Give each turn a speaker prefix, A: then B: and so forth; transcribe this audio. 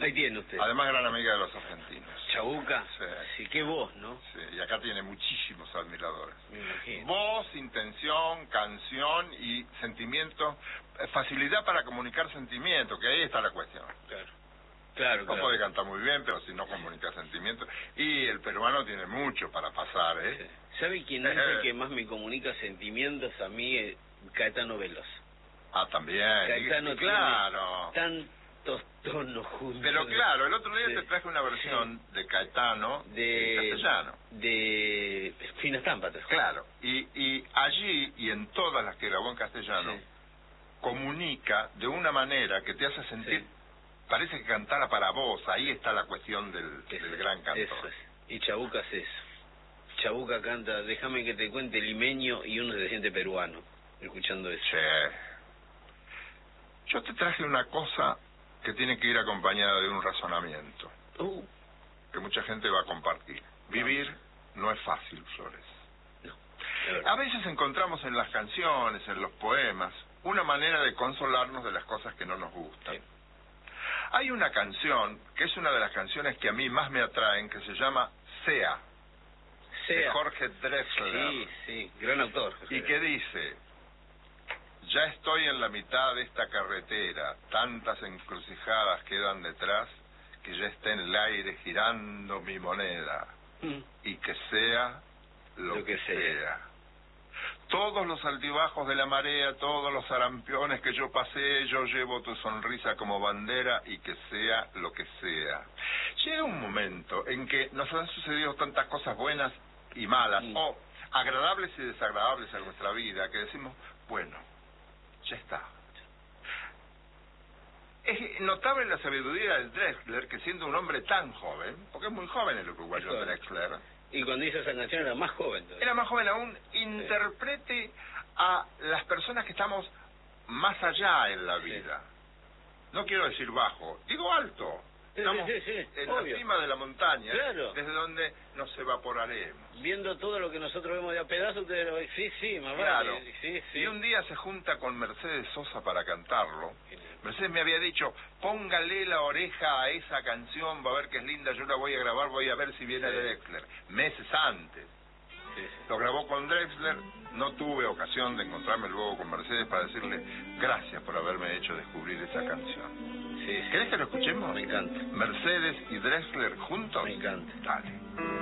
A: Ahí tiene usted.
B: Además, gran amiga de los argentinos.
A: Chabuca.
B: Sí.
A: Sí, qué voz, ¿no?
B: Sí, y acá tiene muchísimos admiradores.
A: Me imagino.
B: Voz, intención, canción y sentimiento, facilidad para comunicar sentimiento, que ahí está la cuestión.
A: Claro. Claro,
B: No
A: claro.
B: puede cantar muy bien, pero si no comunica sentimiento. Y el peruano tiene mucho para pasar, ¿eh?
A: Sí. ¿Sabe quién es el que más me comunica sentimientos a mí? Caetano Veloso.
B: Ah, también.
A: Caetano
B: claro.
A: tiene tantos tonos juntos.
B: Pero claro, el otro día
A: Sí.
B: te traje una versión de Caetano en castellano.
A: De Fina Estampa.
B: Claro, y allí y en todas las que grabó en castellano,
A: Sí.
B: comunica de una manera que te hace sentir,
A: Sí.
B: parece que cantara para vos. Ahí está la cuestión del gran cantor.
A: Eso es. Y Chabuca es eso. Chabuca canta, déjame que te cuente limeño, y uno se siente peruano, escuchando eso.
B: Che. Yo te traje una cosa que tiene que ir acompañada de un razonamiento, que mucha gente va a compartir. Vivir no es fácil, Flores.
A: No,
B: A veces encontramos en las canciones, en los poemas, una manera de consolarnos de las cosas que no nos gustan.
A: Sí.
B: Hay una canción, que es una de las canciones que a mí más me atraen, que se llama Sea, de Jorge Drexler.
A: Sí, sí, gran autor.
B: Y que dice: ya estoy en la mitad de esta carretera, tantas encrucijadas quedan detrás, que ya está en el aire girando mi moneda, y que sea lo que sea. Todos los altibajos de la marea, todos los sarampiones que yo pasé, yo llevo tu sonrisa como bandera, y que sea lo que sea. Llega un momento en que nos han sucedido tantas cosas buenas y malas, o agradables y desagradables en nuestra vida, que decimos, bueno, ya está. Es notable la sabiduría del Drexler, que siendo un hombre tan joven, porque es muy joven el uruguayo Drexler,
A: y cuando hizo esa canción era más joven todavía.
B: Era más joven aún, interprete a las personas que estamos más allá en la vida. No quiero decir bajo, digo alto. Estamos en la cima de la montaña, desde donde nos evaporaremos.
A: Viendo todo lo que nosotros vemos de a pedazos, más
B: claro.
A: vale. Sí.
B: Y un día se junta con Mercedes Sosa para cantarlo. Mercedes me había dicho, póngale la oreja a esa canción, va a ver que es linda, yo la voy a grabar, voy a ver si viene Drexler. Meses antes. Lo grabó con Drexler, no tuve ocasión de encontrarme luego con Mercedes para decirle gracias por haberme hecho descubrir esa canción. ¿Querés que lo escuchemos?
A: Me encanta.
B: Mercedes y Drexler juntos.
A: Me encanta.
B: Dale.